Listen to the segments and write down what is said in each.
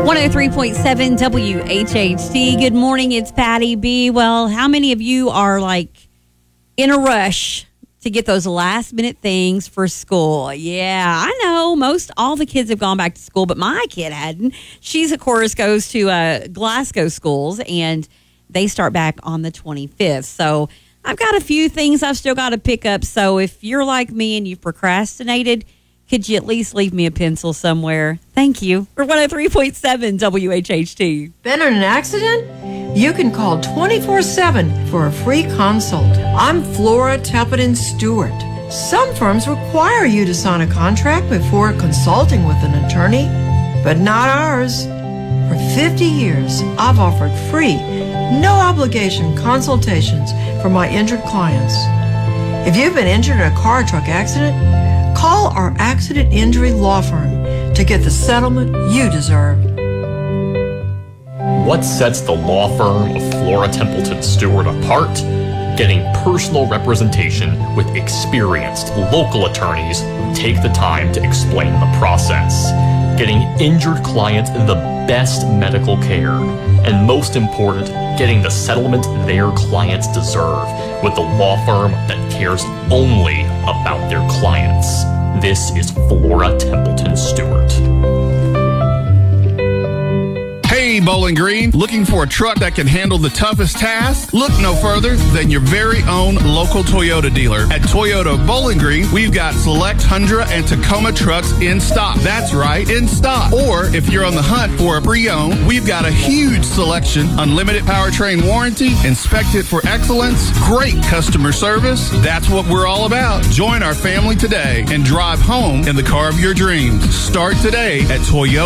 103.7 WHHT. Good morning, it's Patty B. Well, how many of you are in a rush to get those last minute things for school? Yeah, I know all the kids have gone back to school, but my kid hadn't. She's, of course, goes to Glasgow schools, and they start back on the 25th. So I've got a few things I've still got to pick up. So if you're like me and you've procrastinated, could you at least leave me a pencil somewhere? Thank you. For 103.7 WHHT. Been in an accident? You can call 24/7 for a free consult. I'm Flora Tepperton Stewart. Some firms require you to sign a contract before consulting with an attorney, but not ours. For 50 years, I've offered free, no obligation consultations for my injured clients. If you've been injured in a car or truck accident, call our accident injury law firm to get the settlement you deserve. What sets the law firm of Flora Templeton Stewart apart? Getting personal representation with experienced local attorneys who take the time to explain the process. Getting injured clients the best medical care. And most important, getting the settlement their clients deserve with a law firm that cares only about their clients. This is Flora Templeton Stewart. Hey, Bowling Green, looking for a truck that can handle the toughest tasks? Look no further than your very own local Toyota dealer. At Toyota Bowling Green, we've got select Tundra and Tacoma trucks in stock. That's right, in stock. Or if you're on the hunt for a pre-owned, we've got a huge selection, unlimited powertrain warranty, inspected for excellence, great customer service. That's what we're all about. Join our family today and drive home in the car of your dreams. Start today at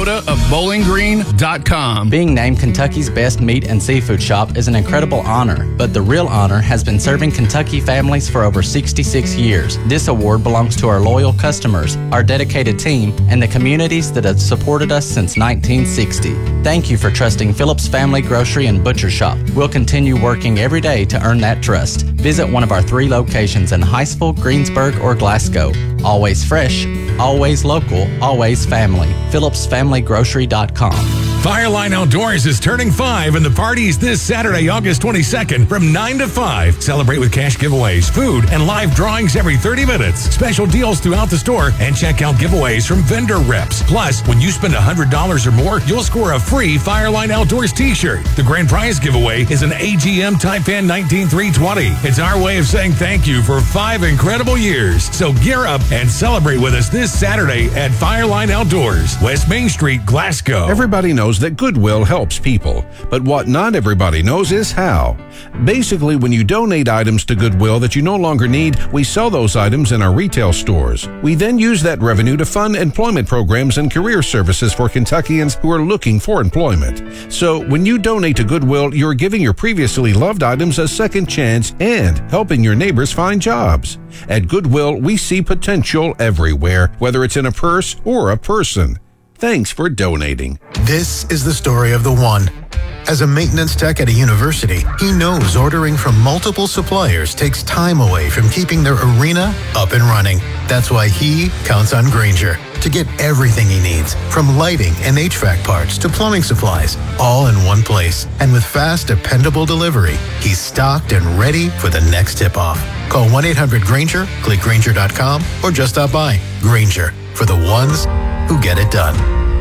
toyotaofbowlinggreen.com. Being named Kentucky's best meat and seafood shop is an incredible honor, but the real honor has been serving Kentucky families for over 66 years. This award belongs to our loyal customers, our dedicated team, and the communities that have supported us since 1960. Thank you for trusting Phillips Family Grocery and Butcher Shop. We'll continue working every day to earn that trust. Visit one of our 3 locations in Hinesville, Greensburg, or Glasgow. Always fresh, always local, always family. PhillipsFamilyGrocery.com. Fireline Outdoors is turning 5, and the party's this Saturday, August 22nd from 9 to 5. Celebrate with cash giveaways, food, and live drawings every 30 minutes. Special deals throughout the store, and check out giveaways from vendor reps. Plus, when you spend $100 or more, you'll score a free Fireline Outdoors t-shirt. The grand prize giveaway is an AGM Taipan 19320. It's our way of saying thank you for 5 incredible years. So gear up and celebrate with us this Saturday at Fireline Outdoors, West Main Street, Glasgow. Everybody knows that Goodwill helps people, but what not everybody knows is how. Basically, when you donate items to Goodwill that you no longer need, we sell those items in our retail stores. We then use that revenue to fund employment programs and career services for Kentuckians who are looking for employment. So when you donate to Goodwill, you're giving your previously loved items a second chance and helping your neighbors find jobs. At Goodwill, we see potential everywhere, whether it's in a purse or a person. Thanks for donating. This is the story of the one. As a maintenance tech at a university, he knows ordering from multiple suppliers takes time away from keeping their arena up and running. That's why he counts on Grainger to get everything he needs, from lighting and HVAC parts to plumbing supplies, all in one place. And with fast, dependable delivery, he's stocked and ready for the next tip-off. Call 1-800-GRAINGER, click Grainger.com, or just stop by. Grainger, for the ones who get it done.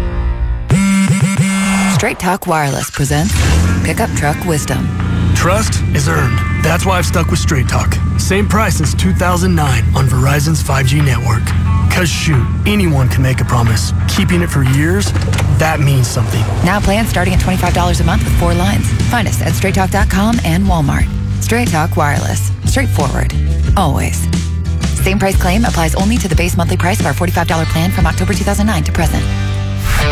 Straight Talk Wireless presents Pickup Truck Wisdom. Trust is earned. That's why I've stuck with Straight Talk. Same price since 2009 on Verizon's 5G network. Cause shoot, anyone can make a promise. Keeping it for years, that means something. Now plans starting at $25 a month with 4 lines. Find us at straighttalk.com and Walmart. Straight Talk Wireless. Straightforward. Always. Same price claim applies only to the base monthly price of our $45 plan from October 2009 to present.